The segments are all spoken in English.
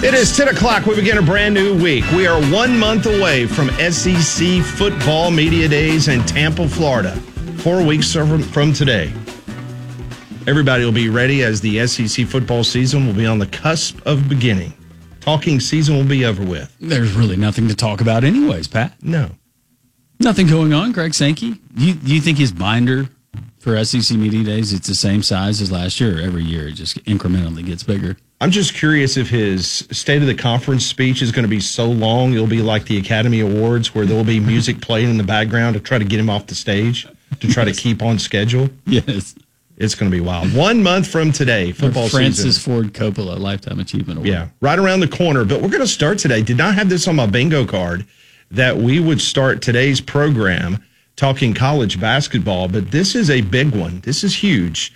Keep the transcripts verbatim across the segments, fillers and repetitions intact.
It is ten o'clock. We begin a brand new week. We are one month away from S E C Football Media Days in Tampa, Florida. Four weeks from, from today. Everybody will be ready as the S E C football season will be on the cusp of beginning. Talking season will be over with. There's really nothing to talk about anyways, Pat. No. Nothing going on. Greg Sankey, do you, do you think his binder for S E C Media Days, it's the same size as last year? Every year it just incrementally gets bigger. I'm just curious if his State of the Conference speech is going to be so long, it'll be like the Academy Awards where there will be music playing in the background to try to get him off the stage, to try yes. to keep on schedule. Yes. It's going to be wild. One month from today, football Francis season. Ford Coppola Lifetime Achievement Award. Yeah, right around the corner. But we're going to start today. Did not have this on my bingo card that we would start today's program talking college basketball, but this is a big one. This is huge.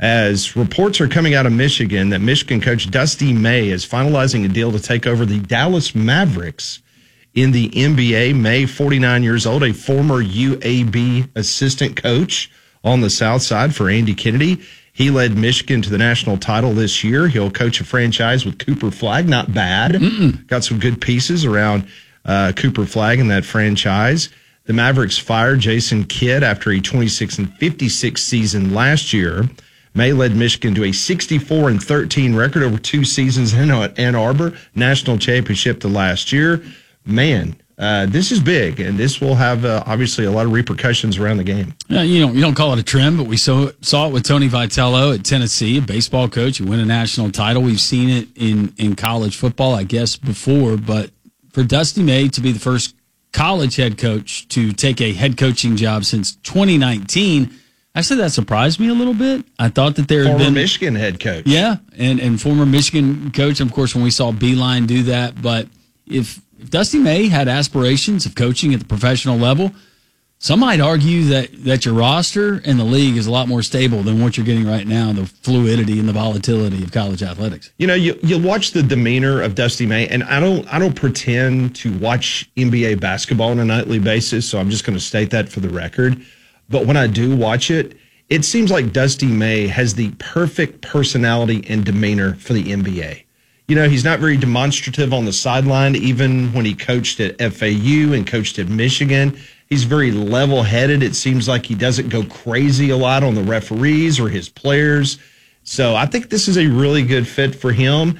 As reports are coming out of Michigan that Michigan coach Dusty May is finalizing a deal to take over the Dallas Mavericks in the N B A. May, forty-nine years old, a former U A B assistant coach on the South Side for Andy Kennedy. He led Michigan to the national title this year. He'll coach a franchise with Cooper Flagg. Not bad. Mm-mm. Got some good pieces around uh, Cooper Flagg in that franchise. The Mavericks fired Jason Kidd after a twenty-six and fifty-six season last year. May led Michigan to a sixty-four and thirteen record over two seasons in Ann Arbor, national championship the last year. Man, uh, this is big, and this will have uh, obviously a lot of repercussions around the game. Yeah, you know, you don't call it a trend, but we saw, saw it with Tony Vitello at Tennessee, a baseball coach who win a national title. We've seen it in, in college football, I guess, before, but for Dusty May to be the first college head coach to take a head coaching job since twenty nineteen, actually, that surprised me a little bit. I thought that there had former been Michigan head coach. Yeah, and, and former Michigan coach. Of course, when we saw Beeline do that. But if, if Dusty May had aspirations of coaching at the professional level, some might argue that, that your roster and the league is a lot more stable than what you're getting right now, the fluidity and the volatility of college athletics. You know, you you watch the demeanor of Dusty May, and I don't I don't pretend to watch N B A basketball on a nightly basis, so I'm just going to state that for the record. But when I do watch it, it seems like Dusty May has the perfect personality and demeanor for the N B A. You know, he's not very demonstrative on the sideline, even when he coached at F A U and coached at Michigan. He's very level-headed. It seems like he doesn't go crazy a lot on the referees or his players. So I think this is a really good fit for him.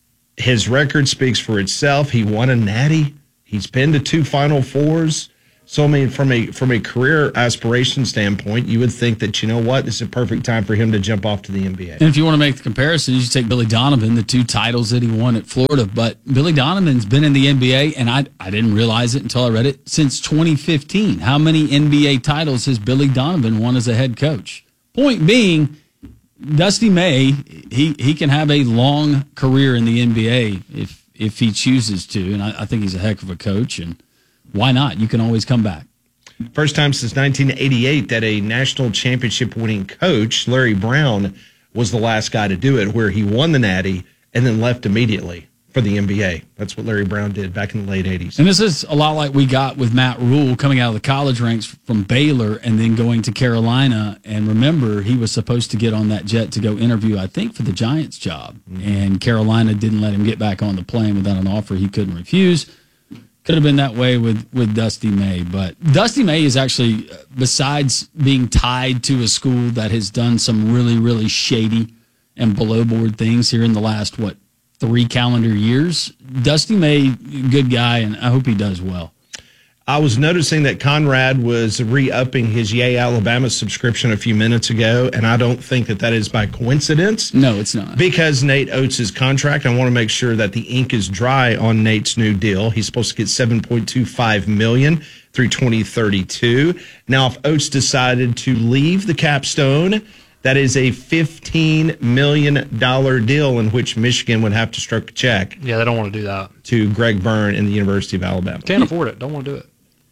His record speaks for itself. He won a natty. He's been to two Final Fours. So, I mean, from a from a career aspiration standpoint, you would think that, you know what, this is a perfect time for him to jump off to the N B A. And if you want to make the comparison, you take Billy Donovan, the two titles that he won at Florida. But Billy Donovan's been in the N B A, and I I didn't realize it until I read it, since twenty fifteen. How many N B A titles has Billy Donovan won as a head coach? Point being, Dusty May, he, he can have a long career in the N B A if, if he chooses to, and I, I think he's a heck of a coach, and why not? You can always come back. First time since nineteen eighty-eight that a national championship winning coach, Larry Brown, was the last guy to do it, where he won the natty and then left immediately for the N B A. That's what Larry Brown did back in the late eighties. And this is a lot like we got with Matt Rule coming out of the college ranks from Baylor and then going to Carolina. And remember, he was supposed to get on that jet to go interview, I think, for the Giants job. Mm-hmm. And Carolina didn't let him get back on the plane without an offer he couldn't refuse. Could have been that way with, with Dusty May. But Dusty May is actually, besides being tied to a school that has done some really, really shady and below-board things here in the last, what, three calendar years, Dusty May, good guy, and I hope he does well. I was noticing that Conrad was re-upping his Yay Alabama subscription a few minutes ago, and I don't think that that is by coincidence. No, it's not. Because Nate Oates' contract, I want to make sure that the ink is dry on Nate's new deal. He's supposed to get seven point two five million dollars through twenty thirty-two. Now, if Oates decided to leave the capstone, that is a fifteen million dollars deal in which Michigan would have to stroke a check. Yeah, they don't want to do that. To Greg Byrne and the University of Alabama. Can't afford it. Don't want to do it.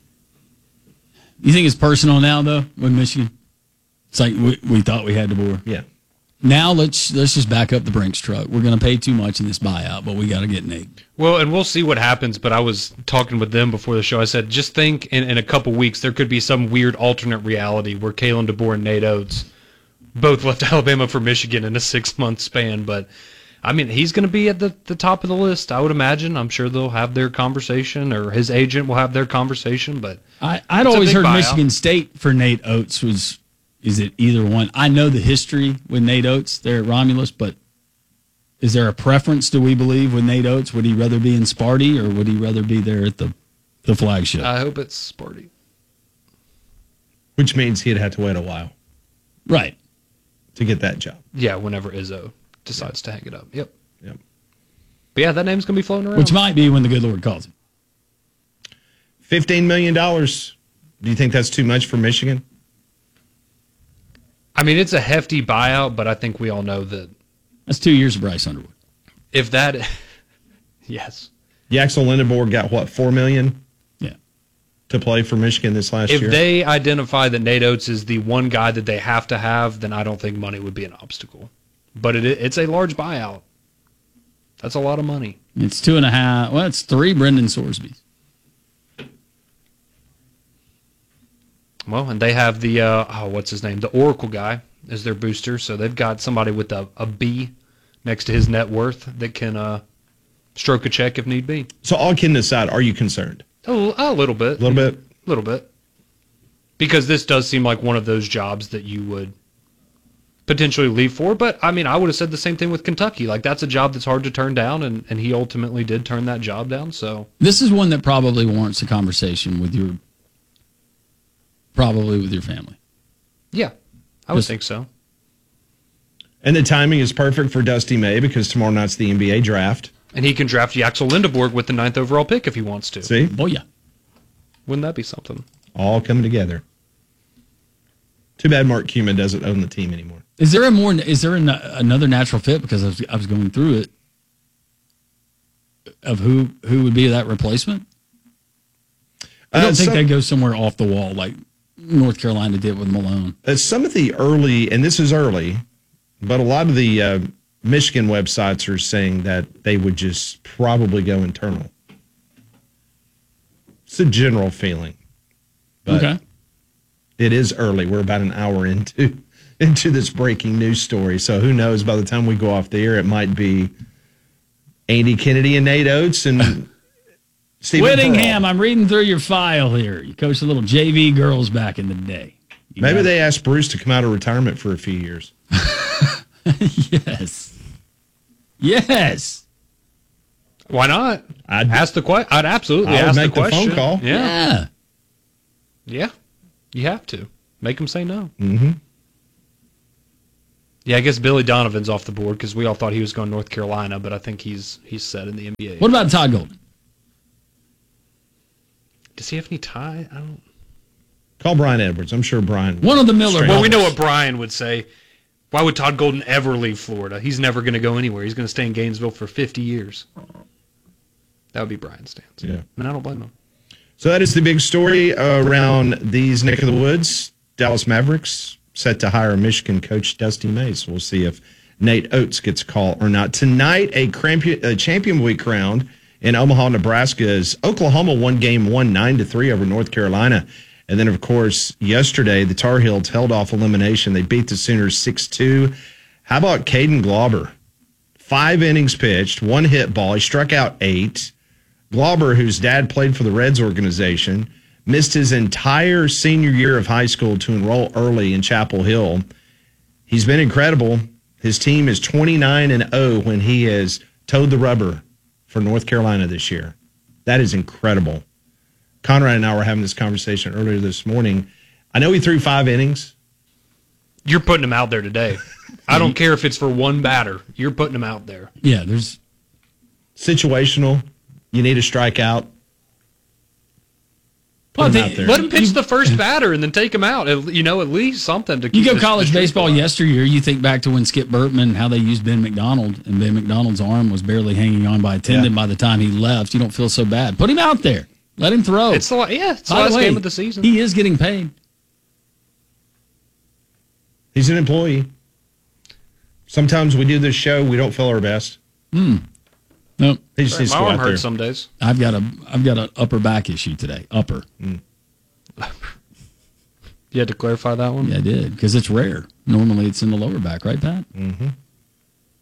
You think it's personal now, though, with Michigan? It's like we, we thought we had DeBoer. Yeah. Now let's let's just back up the Brinks truck. We're going to pay too much in this buyout, but we got to get Nate. Well, and we'll see what happens, but I was talking with them before the show. I said, just think in, in a couple weeks there could be some weird alternate reality where Kalen DeBoer and Nate Oates both left Alabama for Michigan in a six-month span, but I mean, he's going to be at the, the top of the list, I would imagine. I'm sure they'll have their conversation, or his agent will have their conversation. But I, I'd it's a always big heard buyout. Michigan State for Nate Oates was, is it either one? I know the history with Nate Oates there at Romulus, but is there a preference, do we believe, with Nate Oates? Would he rather be in Sparty, or would he rather be there at the, the flagship? I hope it's Sparty. Which means he'd have to wait a while Right. to get that job. Yeah, whenever Izzo decides to hang it up. Yep. Yep. But yeah, that name's going to be floating around. Which might be when the good Lord calls him. fifteen million dollars. Do you think that's too much for Michigan? I mean, it's a hefty buyout, but I think we all know that That's two years of Bryce Underwood. if that, yes, Yaxel Lindenborg got what, four million dollars Yeah. to play for Michigan this last if year? they identify that Nate Oates is the one guy that they have to have, then I don't think money would be an obstacle. But it, it's a large buyout. That's a lot of money. It's two and a half. Well, it's three Brendan Sorsbys. Well, and they have the, uh, oh, what's his name? The Oracle guy is their booster. So they've got somebody with a, a B next to his net worth that can uh, stroke a check if need be. So all kidding aside, are you concerned? A, l- a little bit. A little bit? A little bit. Because this does seem like one of those jobs that you would potentially leave for. But, I mean, I would have said the same thing with Kentucky. Like, that's a job that's hard to turn down, and, and he ultimately did turn that job down. So This is one that probably warrants a conversation with your, probably with your family. yeah, I would Just- think so. And the timing is perfect for Dusty May because tomorrow night's the N B A draft. And he can draft Yaxel Lindeborg with the ninth overall pick if he wants to. See? Oh, yeah. Wouldn't that be something? All coming together. Too bad Mark Cuban doesn't own the team anymore. Is there a more? Is there an, another natural fit? Because I was, I was going through it of who who would be that replacement. I don't Uh, think some- they go somewhere off the wall like North Carolina did with Malone. Uh, some of the early, and this is early, but a lot of the uh, Michigan websites are saying that they would just probably go internal. It's a general feeling. But Okay. it is early. We're about an hour into into this breaking news story. So who knows, by the time we go off the air, it might be Andy Kennedy and Nate Oates and Stephen Whittingham, Pearl. I'm reading through your file here. You coached the little J V girls back in the day. You Maybe got they asked Bruce to come out of retirement for a few years. it. Yes. Yes. Why not? I'd Ask the question. I'd absolutely I would ask make the the phone question. call. Yeah. Yeah. Yeah. You have to. Make them say no. Mm-hmm. Yeah, I guess Billy Donovan's off the board because we all thought he was going North Carolina, but I think he's he's set in the N B A. What about Todd Golden? Does he have any tie? I don't. Call Brian Edwards. I'm sure Brian. One of the Miller Straight Well, we brothers. know what Brian would say. Why would Todd Golden ever leave Florida? He's never going to go anywhere. He's going to stay in Gainesville for fifty years. That would be Brian's stance. Yeah. And I don't blame him. So that is the big story around these neck of the woods. Dallas Mavericks set to hire Michigan coach Dusty May. So we'll see if Nate Oates gets a call or not. Tonight, a, cramp- a champion will be crowned in Omaha, Nebraska, as Oklahoma won game one, nine to three over North Carolina. And then, of course, yesterday, the Tar Heels held off elimination. They beat the Sooners six two. How about Caden Glauber? Five innings pitched, one hit ball. He struck out eight. Glauber, whose dad played for the Reds organization, missed his entire senior year of high school to enroll early in Chapel Hill. He's been incredible. His team is twenty-nine and oh when he has towed the rubber for North Carolina this year. That is incredible. Conrad and I were having this conversation earlier this morning. I know he threw five innings. You're putting him out there today. I don't care if it's for one batter. You're putting him out there. Yeah, there's Situational. You need a strikeout. Put Well, him the- out there. Let him pitch the first batter and then take him out. At- You know, at least something to keep You go the- college the streak baseball alive. yesteryear, you think back to when Skip Burtman, how they used Ben McDonald, and Ben McDonald's arm was barely hanging on by a tendon Yeah. by the time he left. You don't feel so bad. Put him out there. Let him throw. It's the la- yeah, it's the By last the way, game of the season. he is getting paid. He's an employee. Sometimes we do this show, we don't feel our best. Nope. He just needs My to go arm out there. hurts some days. I've got a I've got an upper back issue today. Upper. You had to clarify that one? Yeah, I did because it's rare. Normally it's in the lower back, right, Pat?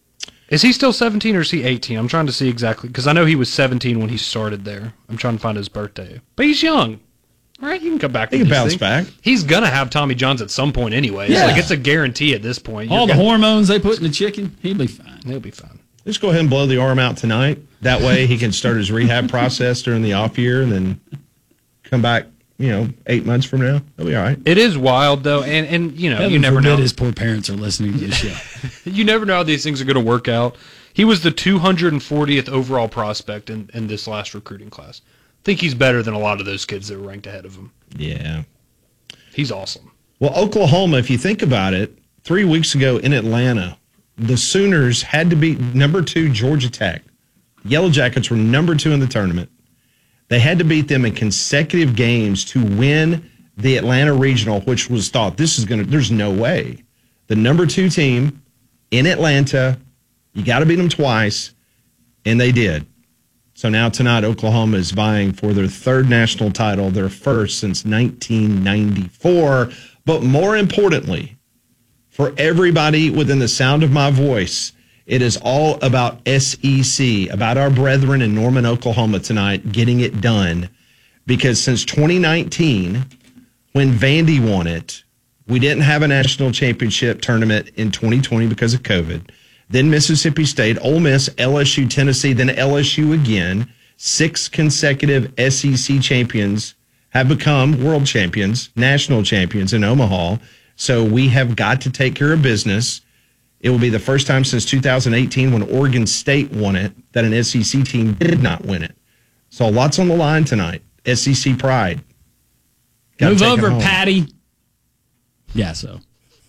Is he still seventeen or is he eighteen? I'm trying to see exactly, because I know he was seventeen when he started there. I'm trying to find his birthday. But he's young. All right, you can come back. He can bounce back. He's going to have Tommy Johns at some point anyway. Yeah. Like, it's a guarantee at this point. All You're the gonna, hormones they put in the chicken, he'll be fine. He'll be fine. Let's go ahead and blow the arm out tonight. That way he can start his rehab process during the off year and then come back, you know, eight months from now. He'll be all right. It is wild, though, and, and you know, Heaven you never forbid know. his poor parents are listening to this show. You never know how these things are going to work out. He was the two hundred fortieth overall prospect in, in this last recruiting class. I think he's better than a lot of those kids that were ranked ahead of him. Yeah. He's awesome. Well, Oklahoma, if you think about it, three weeks ago in Atlanta, the Sooners had to beat number two Georgia Tech. Yellow Jackets were number two in the tournament. They had to beat them in consecutive games to win the Atlanta Regional, which was thought this is going to, there's no way. The number two team in Atlanta, you got to beat them twice, and they did. So now tonight, Oklahoma is vying for their third national title, their first since nineteen ninety-four. But more importantly, for everybody within the sound of my voice, it is all about S E C, about our brethren in Norman, Oklahoma tonight, getting it done. Because since twenty nineteen, when Vandy won it, we didn't have a national championship tournament in twenty twenty because of COVID. Then Mississippi State, Ole Miss, L S U, Tennessee, then L S U again. Six consecutive S E C champions have become world champions, national champions in Omaha. So we have got to take care of business. It will be the first time since two thousand eighteen when Oregon State won it that an S E C team did not win it. So lots on the line tonight. S E C pride. Gotta Move take it over, home. Patty. Yeah, so.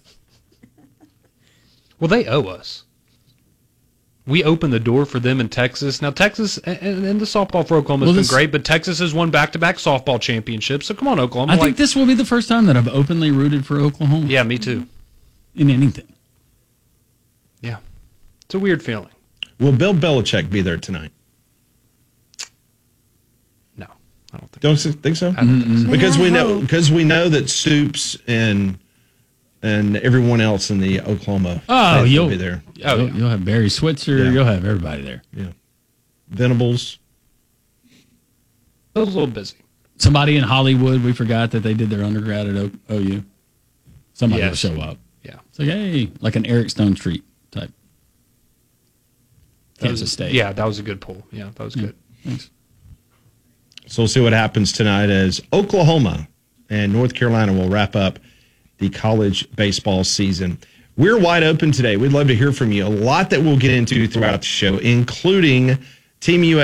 Well, they owe us. We opened the door for them in Texas. Now, Texas and, and the softball for Oklahoma has Well, been this- great, but Texas has won back-to-back softball championships. So come on, Oklahoma. I like, think this will be the first time that I've openly rooted for Oklahoma. Yeah, me too. In anything. Yeah. It's a weird feeling. Will Bill Belichick be there tonight? No, I don't think Don't you think so? I don't think so. Because we know because we know that Stoops and and everyone else in the Oklahoma Oh, faith will you'll be there. Oh, you'll, yeah. you'll have Barry Switzer. Yeah. You'll have everybody there. Yeah, Venables. I was a little busy. Somebody in Hollywood, we forgot that they did their undergrad at o- OU. Somebody Yes. will show up. Yeah. It's like, hey, like an Eric Stone Street type. That Kansas was, State. Yeah, that was a good poll. Yeah, that was Yeah. good. Thanks. So we'll see what happens tonight as Oklahoma and North Carolina will wrap up the college baseball season. We're wide open today. We'd love to hear from you. A lot that we'll get into throughout the show, including Team U S